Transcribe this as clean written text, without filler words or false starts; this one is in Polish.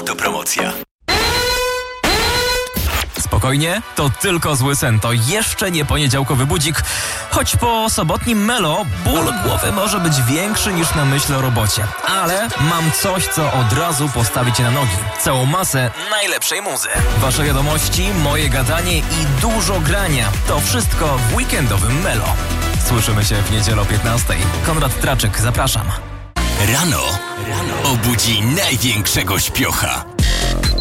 Autopromocja. Spokojnie, to tylko zły sen, to jeszcze nie poniedziałkowy budzik. Choć po sobotnim melo ból głowy może być większy niż na myśl o robocie. Ale mam coś, co od razu postawi cię na nogi. Całą masę najlepszej muzy. Wasze wiadomości, moje gadanie i dużo grania. To wszystko w weekendowym melo. Słyszymy się w niedzielę o 15:00. Konrad Traczyk, zapraszam. Rano obudzi największego śpiocha.